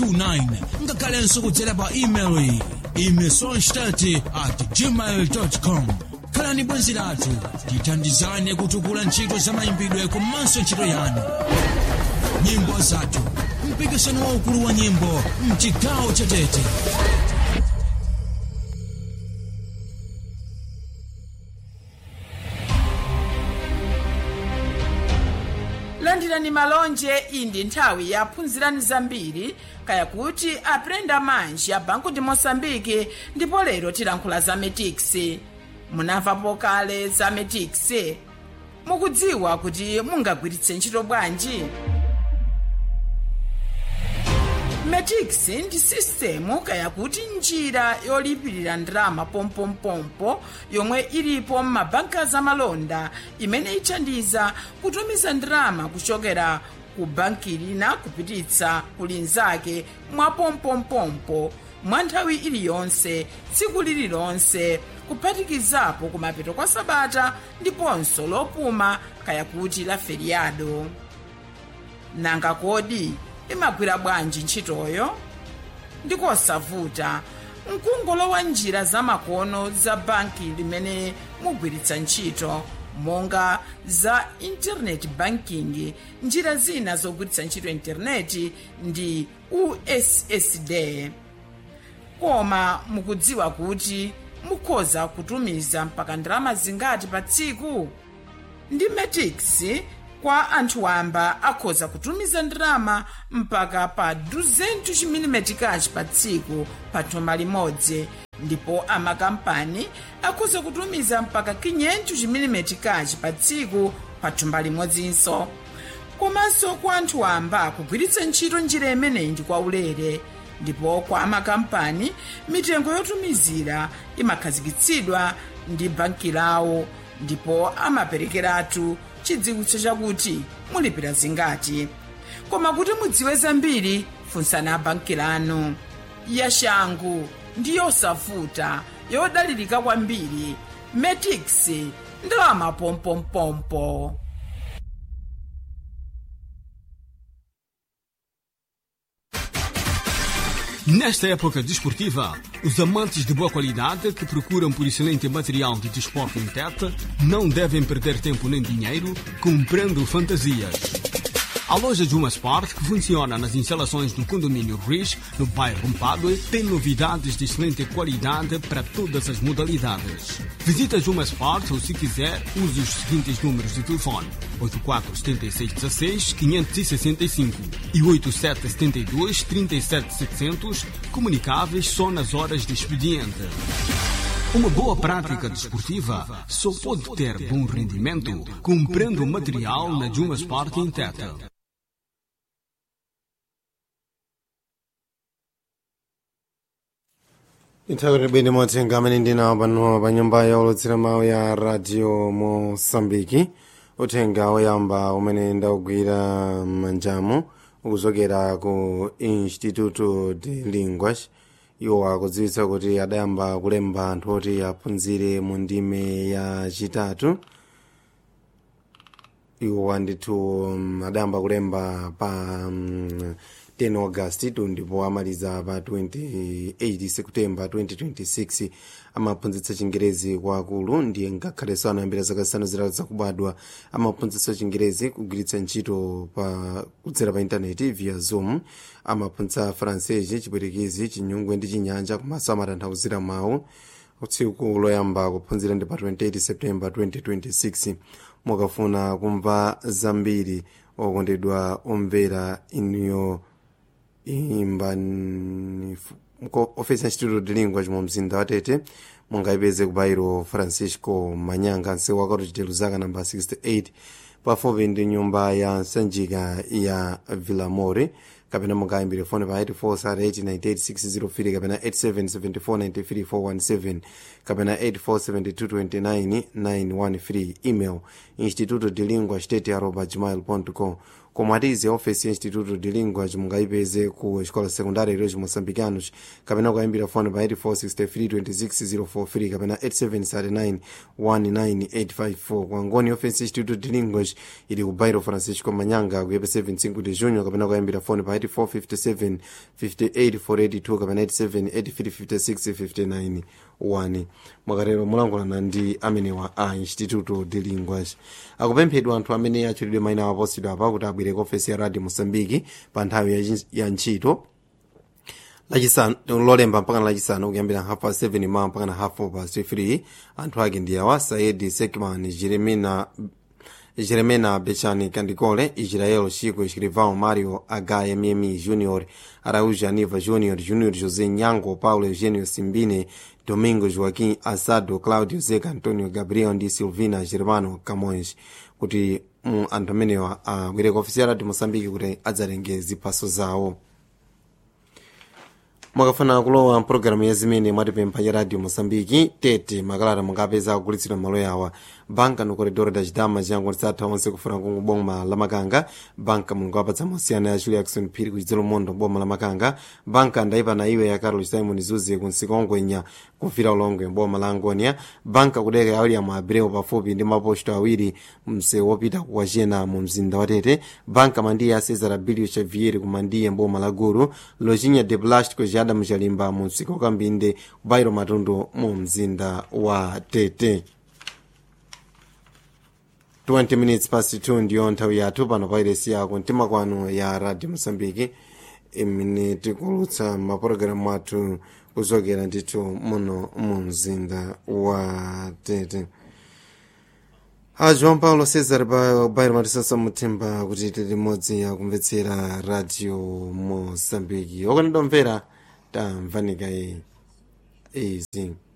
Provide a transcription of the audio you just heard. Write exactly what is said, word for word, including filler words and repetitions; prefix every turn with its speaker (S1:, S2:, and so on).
S1: nine ngakhalenso kudzera pa email imisonstat at gmail dot com. khalani bwenzi lathu tithandizane kutukula ntchito za mayimbidwe komanso ntchito yanu. Nyimbo zathu, mpikisano waukulu wa nyimbo mchigawo cha Tete.
S2: Landirani malonje. Indi nthawi ya phunzirani zambiri kaya kuti aprenda manji ya Banco de Moçambique, ndipo lero tilankhula za Metix. Munamvapo kale za Metix? Mukudziwa kuti mungagwiritse ntchito bwanji? Metix ndi sistemu kaya kuti njira yolipirira ndalama pompompompo yomwe ilipo m'mabanka zamalonda, imene ithandiza kutumiza ndalama kuchokera ku banki lina kupititsa ku linzake mwa pompompompo mwa nthawi iliyonse, tsiku lililonse, kuphatikizapo kumapeto kwa sabata ndiponso lopuma kaya kuti la feriado. Nanga kodi imagwira bwanji ntchitoyo? Ndikosavuta, mkungolowa njira zamakono za banki limene mugwiritsa ntchito, monga za internet banking. Njira zina zogwiritsa ntchito intaneti ndi U S S D. Koma mukudziwa kuti mukhoza kutumiza mpaka ndalama zingati pa tsiku? Ndi Metix, kwa anthu wamba akhoza kutumiza ndalama mpaka pa duzentu milimetikachi pa tsiku pa thumba limodzi, ndipo amakampani akhoza kutumiza mpaka kinyentu milimetikachi pa tsiku pa thumba limodzinso. Komanso kwa anthu wamba kugwiritsa ntchito njira imeneyi ndi kwaulere, ndipo kwa amakampani mitengo yotumizira imakhazikitsidwa ndi banki lawo, ndipo amaperekeratu chidziwitso chakuti mulipira zingati. Koma kuti mudziwe zambiri, funsani banki lanu. Yashangu ndi yosavuta, yodalirika kwambiri. Metix, ndalama pompompompo.
S3: Nesta época desportiva, os amantes de boa qualidade que procuram por excelente material de desporto em Tete não devem perder tempo nem dinheiro comprando fantasias. A loja Juma Sport, que funciona nas instalações do condomínio Riz, no bairro Mpadue, tem novidades de excelente qualidade para todas as modalidades. Visita Juma Sport ou, se quiser, use os seguintes números de telefone: oito quatro sete seis um seis, cinco seis cinco e oito sete sete dois, três sete sete zero zero, comunicáveis só nas horas de expediente. Uma boa prática desportiva só pode ter bom rendimento comprando material na Juma Sport em Tete.
S4: Nthawi bwino motsenga amene ndinawo pano pa nyumba yaulutsira mawu ya Radio Mosambiki. Uthenga oyamba umene ndaugwira manjamu ukuchokera ku Instituto de Linguas. Iwo akudziwitsa kuti adayamba kulemba anthu oti aphunzire mu ndime ya chitatu. Iwo andithu um, adayamba kulemba pa um, ten August ndipo amaliza pa twenty-eight September twenty twenty-six. Amaphunzitsa Chingerezi kwa akulu, ndiye ngakhalenso anayambira zaka zisanu zitatu zakubadwa. Amaphunzitsa Chingerezi kugwiritsa ntchito pa kudzera pa intaneti via Zoom. Amaphunzitsa Fransese, Chipwitikizi, Chinyungwe ndi Chinyanja, komanso amatanthauzira mawu. Tsiku loyamba kuphunzira ndi pa twenty-eight September twenty twenty-six. Mukafuna kumva zambiri okondedwa omvera inuyo imbani ofesi ya Instituto de Língua mu mzinda wa Tete, mungayipeze ku bairo Francisco Manyanga, msewu wa Karuchite Luzaka namba sixty-eight, pafupi ndi nyumba ya nsanjika ya Villamore. Kapena mungayimbire fone pa eight four eight nine eight six zero three kapena eight seven seven four nine three four one seven kapena eight four seven two two nine nine one three. Email instituto de lingua state arroba gmail dot com. koma atizi ofesi ya instituto de lingua mungayipeze ku escola secundária Heróis Moçambicanos kapena kuyimbira fone pa eight four six three two six zero four three kapena eight seven three nine one nine eight five four. Kwangoni ofesi ya instituto de lingua ili ku Bairro Francisco Manyanga ku seven cinco de junho kapena kuyimbira fone pa eight four five seven five eight four eight two kapena eight seven eight three five six five nine one. Mwakarero mulangulana ndi amenewa a instituto de linguas. Akupemphedwa anthu amene achitidwe maina aposidwa apa kuti abwere ku ofesi ya Radio Mosambiki pa nthawi ya ntchito lachisanu lolemba mpaka lachisanu kuyambira half past seven ma mpaka half past three. Anthu ake ndi awa: Saidi Sekman, Jeremina Jeremena Bechani Candicole, Israel Chico Escrivão, Mario H M M Júnior, Araújo Aniva Júnior, Júnior José Nhango, Paulo Eugênio Simbine, Domingo Joaquim Assado, Cláudio Zeca Antônio Gabriel de Silvina Germano Camões, kuti um, anthu amenewa abwere ku ofisi ya Radio Mosambiki kuti adzatenge ziphaso zawo. Mwakafuna kulowa mpulogalamu ya zimene mwatipempha ya Radio Mosambiki tete makalata mungapeza kugulitsidwa malo yawa: banka no corredor da chidama chiyango tsatha onse kufuna kungu boma la Makanga, banka mulungu apatsa mosiyana ya Julia Jackson Phiri kuchidzelo mondo boma la Makanga, banka ndaipa na iwe ya Carlos Simon Zuze kunsikongwenya kufira ulongwe boma la Angonia, banka kudeka ya William Abreu pafupi ndi maposto awiri msewu wopita ku Wachena mu mzinda wa Tete, banka mandiye ya Cesar Abilio Xavier kumandiye boma la Guru, Lojinha de Plástico jada mchalimba mu msiko kambinde Bairro Matundu mu mzinda wa Tete. twenty minutes past two ndiyo nthawi yathu pano pairesi yako mtima kwanu ya Radio Mosambiki imene tikulutsa mapulogalamu athu kuchokera ndithu muno mu mzinda wa Tete. a João Paulo Cesar Bairro Matisasa Muthemba kuti tili limodzi akumvetsera Radio Mosambiki. Okandidomvera tamvanika izi.